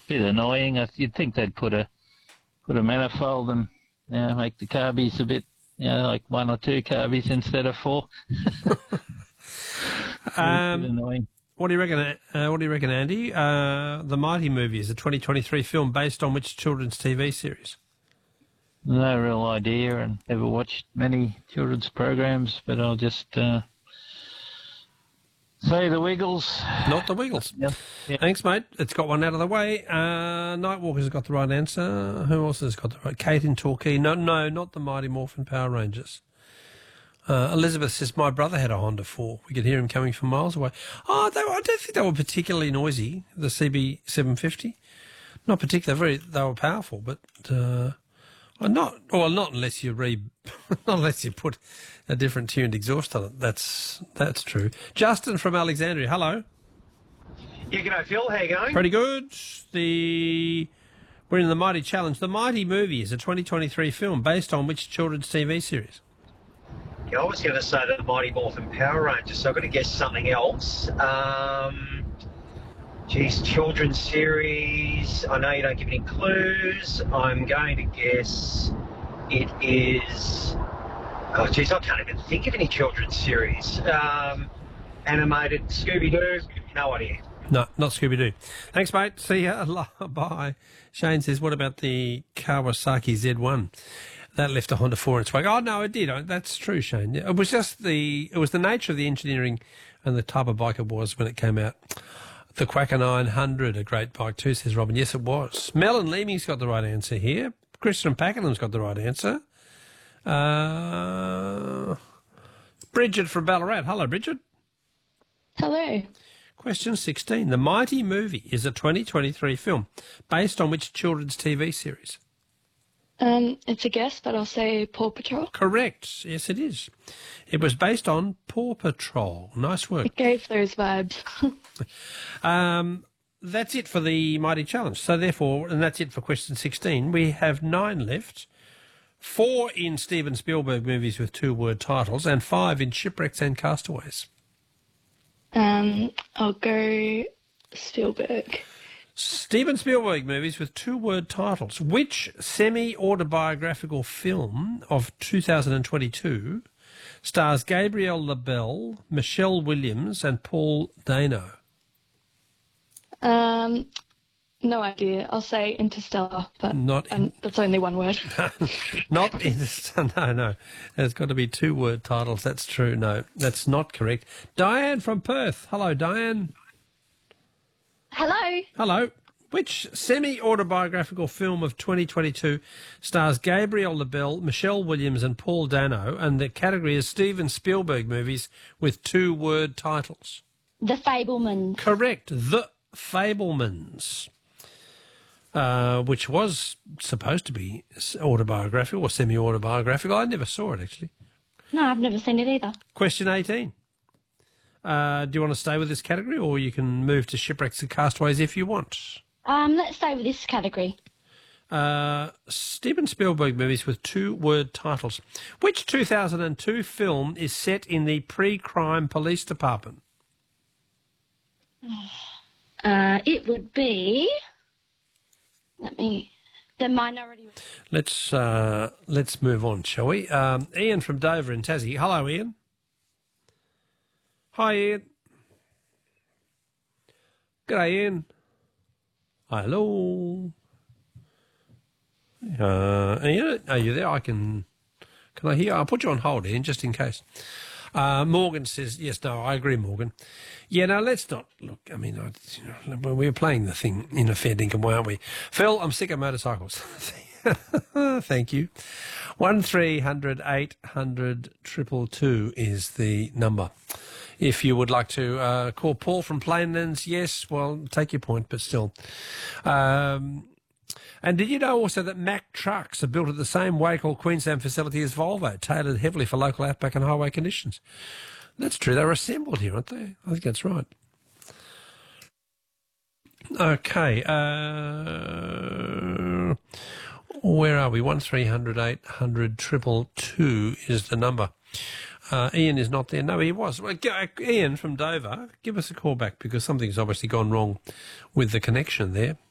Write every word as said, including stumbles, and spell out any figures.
bit annoying. You'd think they'd put a put a manifold and you know, make the carbies a bit, you know, like one or two carbies instead of four. um, a bit annoying. What do you reckon? Uh, what do you reckon, Andy? Uh, the Mighty Movie is a twenty twenty-three film based on which children's T V series? No real idea, and never watched many children's programs, but I'll just uh, say the Wiggles. Not the Wiggles. Yep. Yep. Thanks, mate. It's got one out of the way. Uh, Nightwalker's got the right answer. Who else has got the right? Kate in Torquay. No, no, not the Mighty Morphin Power Rangers. Uh, Elizabeth says, my brother had a Honda four. We could hear him coming from miles away. Oh, they, I don't think they were particularly noisy, the C B seven fifty. Not particularly. Very, they were powerful, but uh, not, well, not unless you re, not unless you put a different tuned exhaust on it. That's, that's true. Justin from Alexandria, hello. Yeah, g'day, Phil. How you going? Pretty good. The We're in the Mighty Challenge. The Mighty Movie is a twenty twenty-three film based on which children's T V series? Yeah, I was going to say the Mighty Morphin Power Rangers, so I've got to guess something else. Um, geez, children's series. I know you don't give any clues. I'm going to guess it is... Oh, geez, I can't even think of any children's series. Um, animated Scooby-Doo. No idea. No, not Scooby-Doo. Thanks, mate. See ya. Bye. Shane says, what about the Kawasaki Z one? That left a Honda four in its wake. Oh, no, it did. That's true, Shane. It was just the, it was the nature of the engineering and the type of bike it was when it came out. The Quacker nine hundred, a great bike too, says Robin. Yes, it was. Mel and Leaming's got the right answer here. Christian Pakenham's got the right answer. Uh, Bridget from Ballarat. Hello, Bridget. Hello. Question sixteen. The Mighty Movie is a twenty twenty-three film based on which children's T V series? Um, it's a guess, but I'll say Paw Patrol. Correct. Yes, it is. It was based on Paw Patrol. Nice work. It gave those vibes. um, that's it for the Mighty Challenge. So therefore, and that's it for question sixteen. We have nine left. Four in Steven Spielberg movies with two-word titles and five in Shipwrecks and Castaways. Um, I'll go Spielberg. Steven Spielberg movies with two-word titles. Which semi-autobiographical film of two thousand twenty-two stars Gabrielle LaBelle, Michelle Williams and Paul Dano? Um, no idea. I'll say Interstellar, but Not in- um, that's only one word. Not Interstellar. No, no. There's got to be two-word titles. That's true. No, that's not correct. Diane from Perth. Hello, Diane. Hello. Hello. Which semi-autobiographical film of twenty twenty-two stars Gabrielle LaBelle, Michelle Williams and Paul Dano, and the category is Steven Spielberg movies with two-word titles? The Fabelmans. Correct. The Fabelmans, uh, which was supposed to be autobiographical or semi-autobiographical. I never saw it, actually. No, I've never seen it either. Question eighteen. Uh, do you want to stay with this category, or you can move to Shipwrecks and Castaways if you want? Um, let's stay with this category. Uh, Steven Spielberg movies with two-word titles. Which two thousand two film is set in the pre-crime police department? Uh, it would be... Let me... The Minority... Let's uh, let's move on, shall we? Um, Ian from Dover in Tassie. Hello, Ian. Hi, Ian. G'day, Ian. Hello. Uh, Ian, are you there? I can... Can I hear? I'll put you on hold, Ian, just in case. Uh, Morgan says, yes, no, I agree, Morgan. Yeah, no, let's not... Look, I mean, I, you know, we were playing the thing in a fair dinkum, weren't we? Phil, I'm sick of motorcycles. Thank you. One three hundred eight hundred triple two is the number. If you would like to uh, call Paul from Plainlands, yes, well, take your point, but still. Um, and did you know also that Mack trucks are built at the same Wacol Queensland facility as Volvo, tailored heavily for local outback and highway conditions? That's true. They're assembled here, aren't they? I think that's right. Okay. Uh, where are we? One three hundred eight hundred triple two is the number. Uh, Ian is not there. No, he was. Well, Ian from Dover, give us a call back because something's obviously gone wrong with the connection there.